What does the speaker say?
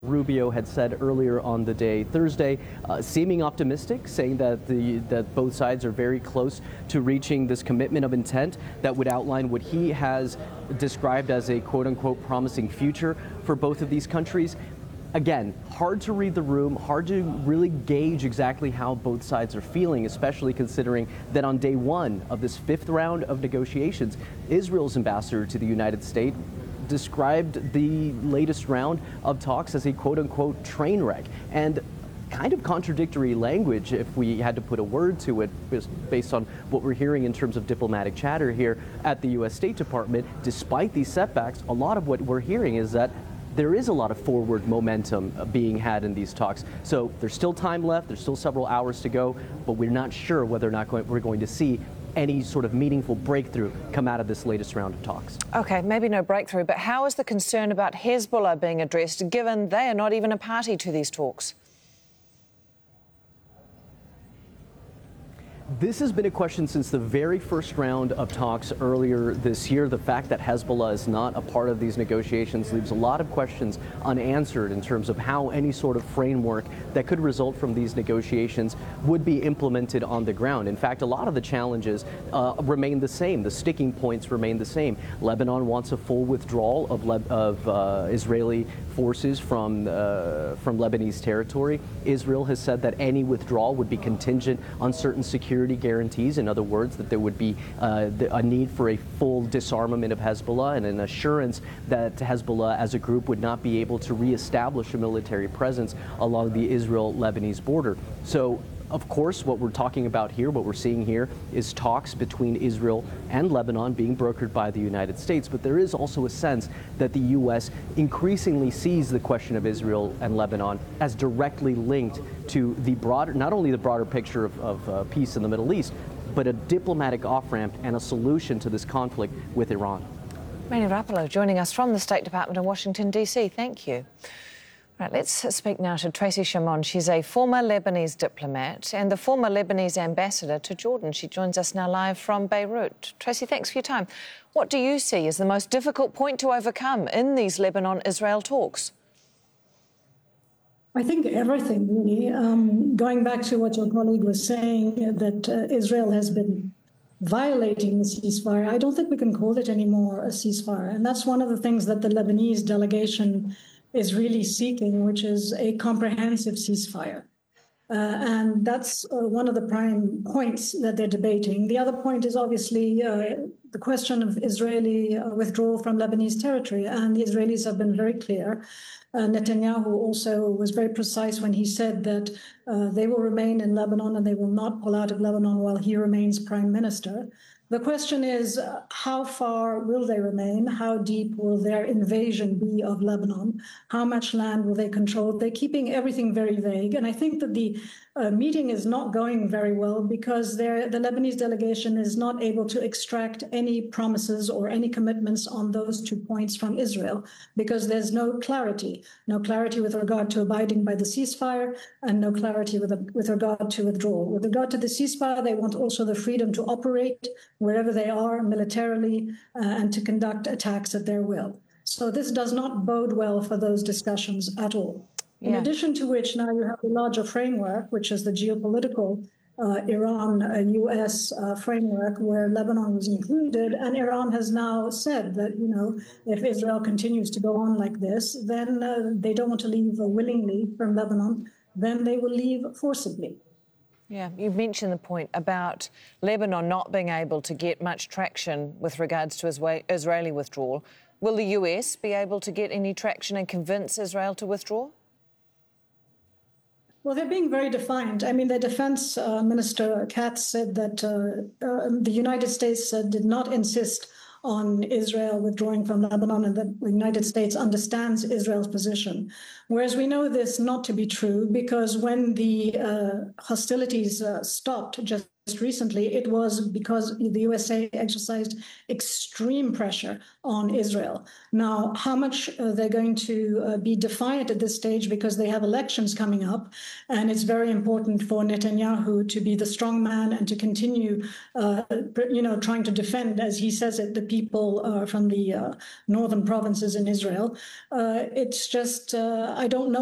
Rubio had said earlier on the day, Thursday, seeming optimistic, saying that both sides are very close to reaching this commitment of intent that would outline what he has described as a quote-unquote promising future for both of these countries. Again, hard to read the room, hard to really gauge exactly how both sides are feeling, especially considering that on day one of this fifth round of negotiations, Israel's ambassador to the United States described the latest round of talks as a quote-unquote train wreck, and kind of contradictory language if we had to put a word to it, based on what we're hearing in terms of diplomatic chatter here at the U.S. State Department. Despite these setbacks, a lot of what we're hearing is that there is a lot of forward momentum being had in these talks. So there's still time left, there's still several hours to go, but we're not sure whether or not we're going to see any sort of meaningful breakthrough come out of this latest round of talks. OK, maybe no breakthrough, but how is the concern about Hezbollah being addressed, given they are not even a party to these talks? This has been a question since the very first round of talks earlier this year. The fact that Hezbollah is not a part of these negotiations leaves a lot of questions unanswered in terms of how any sort of framework that could result from these negotiations would be implemented on the ground. In fact, a lot of the challenges remain the same. The sticking points remain the same. Lebanon wants a full withdrawal of Israeli forces from Lebanese territory. Israel has said that any withdrawal would be contingent on certain security guarantees. In other words, that there would be a need for a full disarmament of Hezbollah and an assurance that Hezbollah as a group would not be able to reestablish a military presence along the Israel-Lebanese border. So, of course, what we're talking about here, what we're seeing here, is talks between Israel and Lebanon being brokered by the United States. But there is also a sense that the U.S. increasingly sees the question of Israel and Lebanon as directly linked to the broader, not only the broader picture of peace in the Middle East, but a diplomatic off-ramp and a solution to this conflict with Iran. Mani Rapallo joining us from the State Department in Washington, D.C. Thank you. Right, let's speak now to Tracy Chamon. She's a former Lebanese diplomat and the former Lebanese ambassador to Jordan. She joins us now live from Beirut. Tracy, thanks for your time. What do you see as the most difficult point to overcome in these Lebanon-Israel talks? I think everything, really. Going back to what your colleague was saying, that Israel has been violating the ceasefire, I don't think we can call it anymore a ceasefire. And that's one of the things that the Lebanese delegation is really seeking, which is a comprehensive ceasefire. And that's one of the prime points that they're debating. The other point is obviously the question of Israeli withdrawal from Lebanese territory. And the Israelis have been very clear. Netanyahu also was very precise when he said that they will remain in Lebanon and they will not pull out of Lebanon while he remains prime minister. The question is, how far will they remain? How deep will their invasion be of Lebanon? How much land will they control? They're keeping everything very vague. And I think that the meeting is not going very well because the Lebanese delegation is not able to extract any promises or any commitments on those 2 points from Israel because there's no clarity with regard to abiding by the ceasefire and no clarity with regard to withdrawal. With regard to the ceasefire, they want also the freedom to operate wherever they are militarily and to conduct attacks at their will. So this does not bode well for those discussions at all. In addition to which, now you have the larger framework, which is the geopolitical Iran-US framework, where Lebanon was included. And Iran has now said that, if Israel continues to go on like this, then they don't want to leave willingly from Lebanon, then they will leave forcibly. Yeah, you mentioned the point about Lebanon not being able to get much traction with regards to Israeli withdrawal. Will the US be able to get any traction and convince Israel to withdraw? Well, they're being very defiant. I mean, the defense minister, Katz, said that the United States did not insist on Israel withdrawing from Lebanon and that the United States understands Israel's position. Whereas we know this not to be true because when the hostilities stopped just recently, it was because the USA exercised extreme pressure on Israel. Now, how much they're going to be defiant at this stage because they have elections coming up, and it's very important for Netanyahu to be the strong man and to continue, trying to defend, as he says it, the people from the northern provinces in Israel. It's just, I don't know